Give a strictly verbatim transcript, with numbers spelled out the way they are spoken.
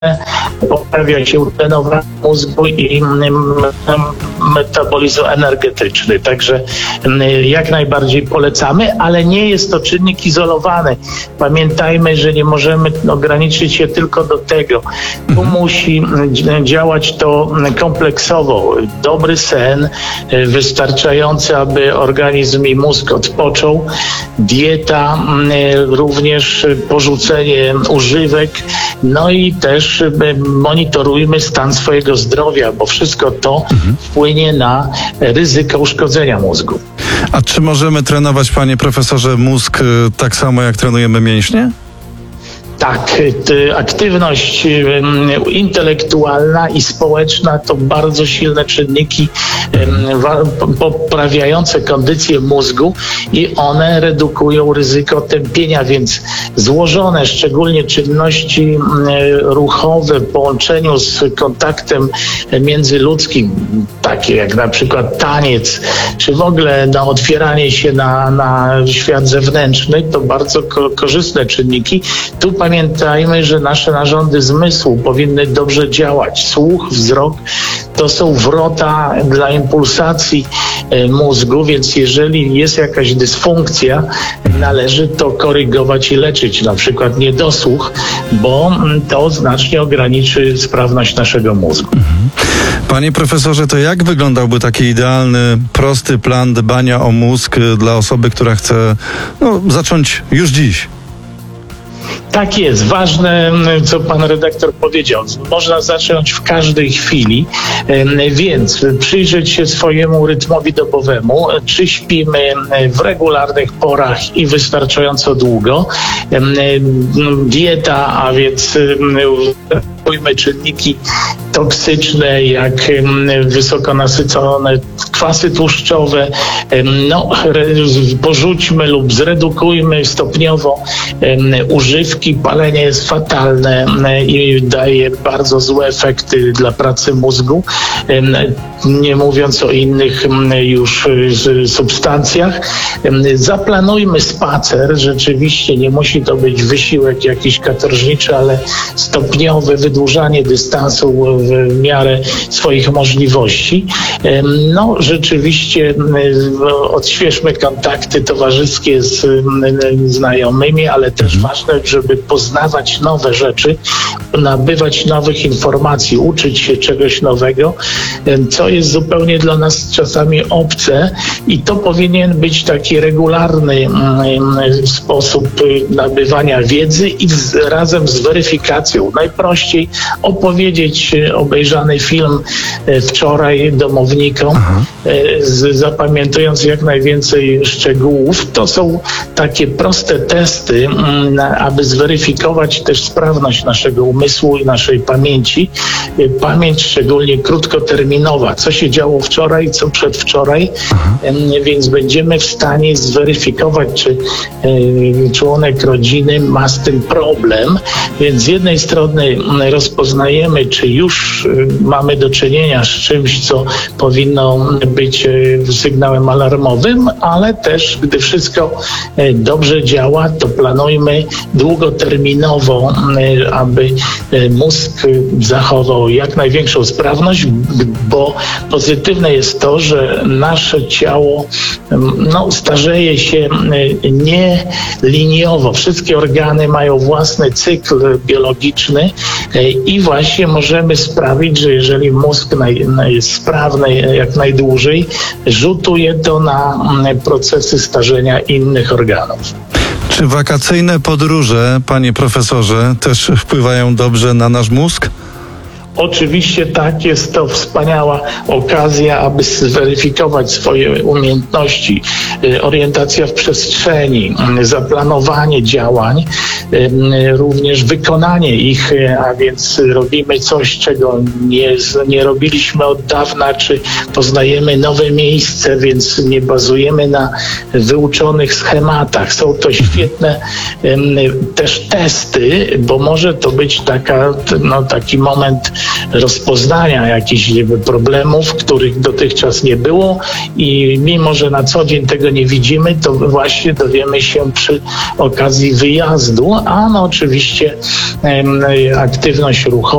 poprawia się tlenowanie mózgu i metabolizm energetyczny. Także jak najbardziej polecamy, ale nie jest to czynnik izolowany. Pamiętajmy, że nie możemy ograniczyć się tylko do tego. Tu musi działać to kompleksowo. Dobry sen, wystarczający, aby organizm i mózg odpoczął. Dieta, również porzucenie używek, no i też monitorujmy stan swojego zdrowia, bo wszystko to mhm. wpłynie na ryzyko uszkodzenia mózgu. A czy możemy trenować, panie profesorze, mózg tak samo jak trenujemy mięśnie? Tak, aktywność intelektualna i społeczna to bardzo silne czynniki poprawiające kondycję mózgu i one redukują ryzyko tępienia, więc złożone szczególnie czynności ruchowe w połączeniu z kontaktem międzyludzkim, takie jak na przykład taniec, czy w ogóle no, otwieranie się na, na świat zewnętrzny, to bardzo ko- korzystne czynniki. Tu pamiętajmy, że nasze narządy zmysłu powinny dobrze działać. Słuch, wzrok to są wrota dla impulsacji mózgu, więc jeżeli jest jakaś dysfunkcja, należy to korygować i leczyć, na przykład niedosłuch, bo to znacznie ograniczy sprawność naszego mózgu. Panie profesorze, to jak wyglądałby taki idealny, prosty plan dbania o mózg dla osoby, która chce no, zacząć już dziś? Tak jest. Ważne, co pan redaktor powiedział. Można zacząć w każdej chwili, więc przyjrzeć się swojemu rytmowi dobowemu, czy śpimy w regularnych porach i wystarczająco długo. Dieta, a więc czynniki toksyczne, jak wysoko nasycone kwasy tłuszczowe, no, porzućmy lub zredukujmy stopniowo używki. Palenie jest fatalne i daje bardzo złe efekty dla pracy mózgu, nie mówiąc o innych już substancjach. Zaplanujmy spacer, rzeczywiście nie musi to być wysiłek jakiś katorżniczy, ale stopniowe wydłużanie dystansu w miarę swoich możliwości. No rzeczywiście odświeżmy kontakty towarzyskie z znajomymi, ale też ważne, żeby poznawać nowe rzeczy, nabywać nowych informacji, uczyć się czegoś nowego, co jest zupełnie dla nas czasami obce i to powinien być taki regularny sposób nabywania wiedzy i z, razem z weryfikacją. Najprościej opowiedzieć obejrzany film wczoraj domownikom, z, zapamiętując jak najwięcej szczegółów. To są takie proste testy, aby zweryfikować też sprawność naszego umysłu i naszej pamięci. Pamięć szczególnie krótkoterminowa, co się działo wczoraj, co przedwczoraj, Aha. więc będziemy w stanie zweryfikować, czy członek rodziny ma z tym problem. Więc z jednej strony rozpoznajemy, czy już mamy do czynienia z czymś, co powinno być sygnałem alarmowym, ale też, gdy wszystko dobrze działa, to planujmy długoterminowo, aby mózg zachował jak największą sprawność, bo pozytywne jest to, że nasze ciało no, starzeje się nie liniowo. Wszystkie organy mają własny cykl biologiczny i właśnie możemy sprawić, że jeżeli mózg jest sprawny jak najdłużej, rzutuje to na procesy starzenia innych organów. Czy wakacyjne podróże, panie profesorze, też wpływają dobrze na nasz mózg? Oczywiście tak, jest to wspaniała okazja, aby zweryfikować swoje umiejętności, orientacja w przestrzeni, zaplanowanie działań, również wykonanie ich, a więc robimy coś, czego nie, nie robiliśmy od dawna, czy poznajemy nowe miejsce, więc nie bazujemy na wyuczonych schematach. Są to świetne też testy, bo może to być taka, no, taki moment rozpoznania jakichś problemów, których dotychczas nie było i mimo, że na co dzień tego nie widzimy, to właśnie dowiemy się przy okazji wyjazdu, a no oczywiście em, aktywność ruchowa